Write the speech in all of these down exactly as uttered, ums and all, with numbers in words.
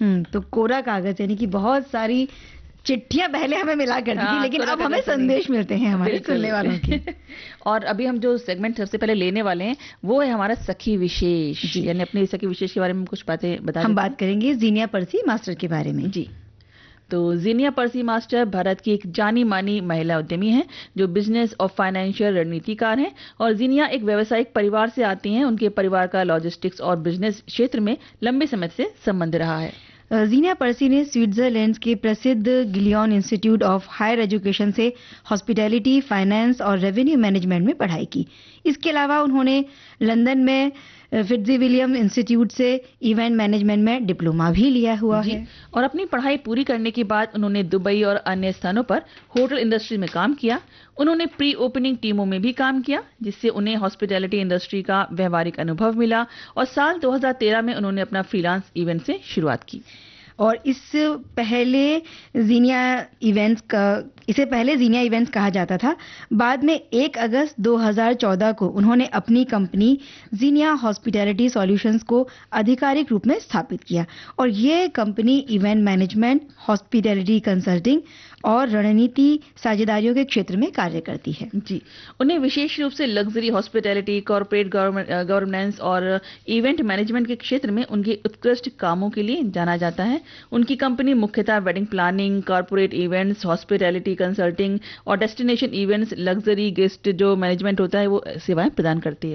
हम्म तो कोरा कागज यानी कि बहुत सारी चिट्ठियां पहले हमें मिला करती थी, लेकिन अब हमें संदेश मिलते हैं हमारे सुनने वालों के। और अभी हम जो सेगमेंट सबसे पहले लेने वाले हैं वो है हमारा सखी विशेष, यानी अपनी सखी विशेष के बारे में कुछ बातें बता। हम बात करेंगे जीनिया पर्सी मास्टर के बारे में। जी, तो जीनिया पर्सी मास्टर भारत की एक जानी मानी महिला उद्यमी हैं जो बिजनेस और फाइनेंशियल रणनीतिकार हैं, और जीनिया एक व्यावसायिक परिवार से आती हैं। उनके परिवार का लॉजिस्टिक्स और बिजनेस क्षेत्र में लंबे समय से संबंध रहा है। जीनिया पर्सी ने स्विट्जरलैंड के प्रसिद्ध Gillian institute of higher education से हॉस्पिटैलिटी, फाइनेंस और रेवेन्यू मैनेजमेंट में पढ़ाई की। इसके अलावा उन्होंने लंदन में फिट्जविलियम इंस्टीट्यूट से इवेंट मैनेजमेंट में डिप्लोमा भी लिया हुआ है। और अपनी पढ़ाई पूरी करने के बाद उन्होंने दुबई और अन्य स्थानों पर होटल इंडस्ट्री में काम किया। उन्होंने प्री ओपनिंग टीमों में भी काम किया, जिससे उन्हें हॉस्पिटैलिटी इंडस्ट्री का व्यवहारिक अनुभव मिला, और साल दो हज़ार तेरह में उन्होंने अपना फ्रीलांस इवेंट से शुरुआत की। और इस पहले जीनिया इवेंट्स का इसे पहले जीनिया इवेंट्स कहा जाता था। बाद में एक अगस्त दो हज़ार चौदह को उन्होंने अपनी कंपनी जीनिया हॉस्पिटैलिटी सॉल्यूशंस को आधिकारिक रूप में स्थापित किया, और ये company event management, hospitality consulting और रणनीति साझेदारियों के क्षेत्र में कार्य करती है। जी, उन्हें विशेष रूप से लग्जरी हॉस्पिटैलिटी, कॉर्पोरेट गवर्नेंस और इवेंट मैनेजमेंट के क्षेत्र में उनके उत्कृष्ट कामों के लिए जाना जाता है। उनकी कंपनी मुख्यतः wedding planning, corporate events, hospitality consulting और डेस्टिनेशन इवेंट्स, लग्जरी गेस्ट जो मैनेजमेंट होता है वो सेवाएं प्रदान करती है।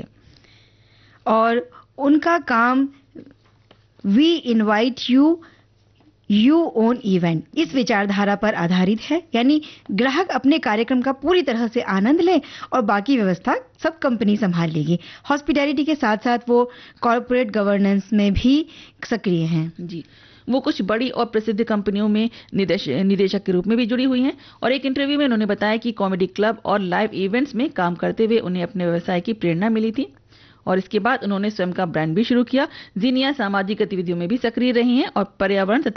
और उनका काम we invite you you own event इस विचारधारा पर आधारित है, यानी ग्राहक अपने कार्यक्रम का पूरी तरह से आनंद लें और बाकी व्यवस्था सब कंपनी संभाल लेगी। हॉस्पिटैलिटी के साथ साथ वो कॉर्पोरेट गवर्नेंस में भी सक्रिय हैं। जी, वो कुछ बड़ी और प्रसिद्ध कंपनियों में निदेश, निदेशक के रूप में भी जुड़ी हुई हैं, और एक इंटरव्यू में उन्होंने बताया कि कॉमेडी क्लब और लाइव इवेंट्स में काम करते हुए उन्हें अपने व्यवसाय की प्रेरणा मिली थी, और इसके बाद उन्होंने स्वयं का ब्रांड भी शुरू किया। जीनिया सामाजिक गतिविधियों में भी सक्रिय रही हैं और पर्यावरण तथा